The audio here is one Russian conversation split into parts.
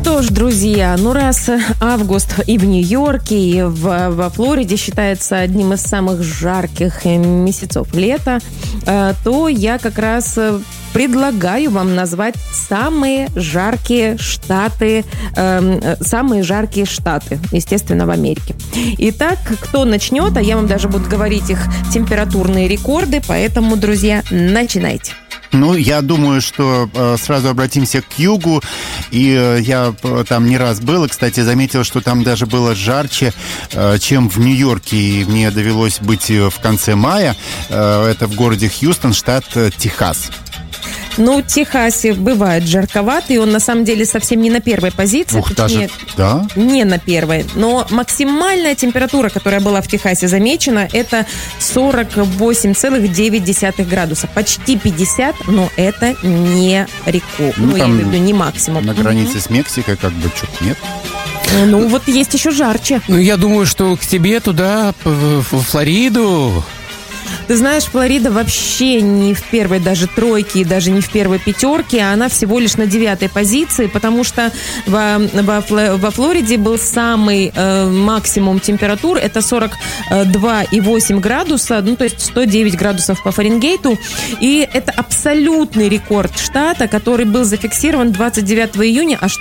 что ж, друзья, раз август и в Нью-Йорке, и во Флориде считается одним из самых жарких месяцев лета, то я как раз предлагаю вам назвать самые жаркие штаты, естественно, в Америке. Итак, кто начнет, а я вам даже буду говорить их температурные рекорды, поэтому, друзья, начинайте. Я думаю, что сразу обратимся к югу. И я там не раз был, и, кстати, заметил, что там даже было жарче, чем в Нью-Йорке. И мне довелось быть в конце мая. Это в городе Хьюстон, штат Техас. В Техасе бывает жарковато, и он на самом деле совсем не на первой позиции. Да? Не на первой. Но максимальная температура, которая была в Техасе замечена, это 48,9 градуса. Почти 50, но это не рекорд. Я имею в виду не максимум. На границе с Мексикой что-то нет. Есть еще жарче. Я думаю, что к тебе туда, в Флориду. Ты знаешь, Флорида вообще не в первой даже тройке и даже не в первой пятерке, а она всего лишь на 9-й позиции, потому что во Флориде был самый максимум температур, это 42,8 градуса, то есть 109 градусов по Фаренгейту, и это абсолютный рекорд штата, который был зафиксирован 29 июня аж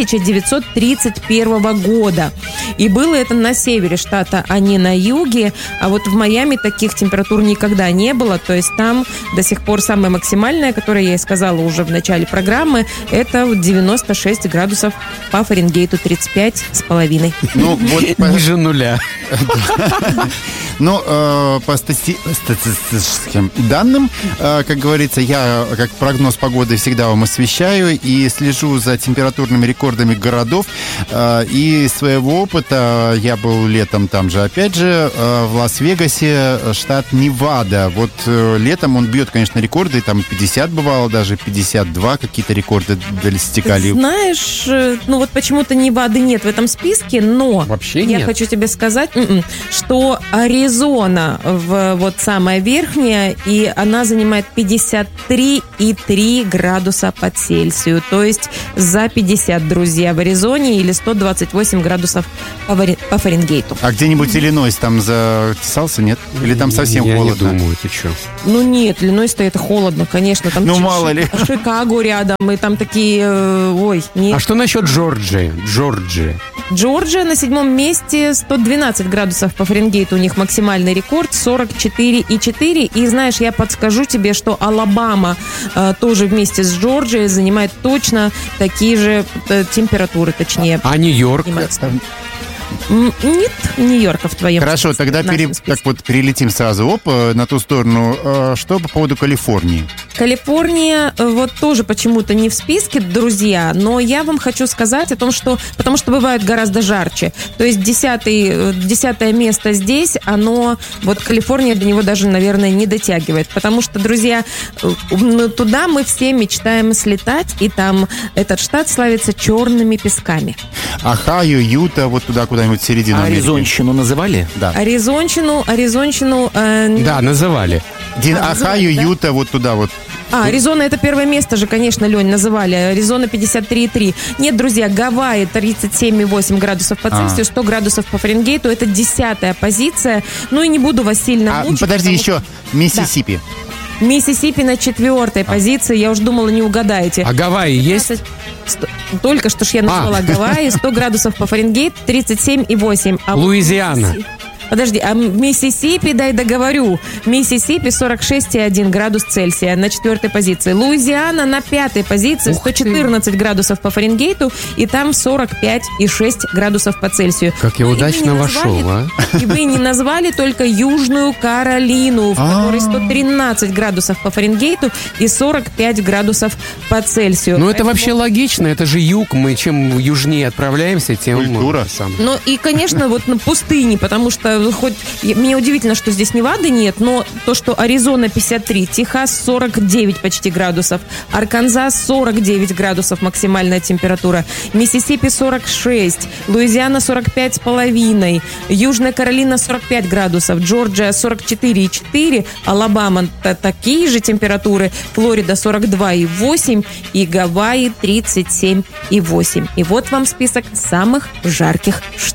1931 года. И было это на севере штата, а не на юге, а вот в Майами таких температур никогда не было, то есть там до сих пор самая максимальная, которую я и сказала уже в начале программы, это 96 градусов по Фаренгейту, 35,5. Ниже нуля. По статистическим данным, как говорится, я как прогноз погоды всегда вам освещаю и слежу за температурными рекордами городов. И из своего опыта я был летом там же, опять же, в Лас-Вегасе, штат Невада. Летом он бьет, конечно, рекорды, там 50 бывало, даже 52 какие-то рекорды достигали. Знаешь, почему-то Невады нет в этом списке, но вообще я хочу тебе сказать, что Аризона самая верхняя, и она занимает 53,3 градуса по Цельсию, то есть за 50, друзья, в Аризоне, или 128 градусов по Фаренгейту. А где-нибудь Иллинойс там затесался, нет? Или там совсем холодно? Я не думаю, ты что? Нет, Иллинойс-то это холодно, конечно. Там мало ли. Шикаго рядом, и там такие... нет. А что насчет Джорджии? Джорджия на 7-м месте, 112 градусов по Фаренгейту у них максимальный рекорд, 44,4. И знаешь, я подскажу тебе, что Алабама тоже вместе с Джорджией занимает точно такие же температуры, точнее. А Нью-Йорк? Нет Нью-Йорка в твоем Хорошо, тогда перелетим сразу на ту сторону. Что по поводу Калифорнии? Калифорния тоже почему-то не в списке, друзья, но я вам хочу сказать о том, что... Потому что бывает гораздо жарче. То есть 10-е место здесь, Калифорния до него даже, наверное, не дотягивает. Потому что, друзья, туда мы все мечтаем слетать, и там этот штат славится черными песками. Ohio, Юта, туда куда-нибудь в середину. Аризонщину называли? Да. Аризонщину... Да, называли. Ohio, Юта, туда. Аризона — это первое место же, конечно, Лень, называли. Аризона 53,3. Нет, друзья, Гавайи 37,8 градусов по Цельсию, 100 градусов по Фаренгейту. Это 10-я позиция. И не буду вас сильно мучить. Подожди, еще Миссисипи. Да. Миссисипи на 4-й позиции. Я уж думала, не угадаете. А Гавайи есть? Только что ж я назвала Гавайи. 100 градусов по Фаренгейту, 37,8. Луизиана. Подожди, а Миссисипи, дай договорю. Миссисипи 46,1 градус Цельсия на 4-й позиции. Луизиана на 5-й позиции, 114 градусов по Фаренгейту, и там 45,6 градусов по Цельсию. Как я удачно вошел, И вы не назвали только Южную Каролину, в которой 113 градусов по Фаренгейту и 45 градусов по Цельсию. Это вообще логично, это же юг. Мы чем южнее отправляемся, тем... Культура. И, конечно, на пустыне, потому что хоть мне удивительно, что здесь Невады нет, но то, что Аризона 53, Техас 49 почти градусов, Арканзас 49 градусов максимальная температура, Миссисипи 46, Луизиана 45,5, Южная Каролина 45 градусов, Джорджия 44,4, Алабама такие же температуры, Флорида 42,8 и Гавайи 37,8. И вот вам список самых жарких штатов.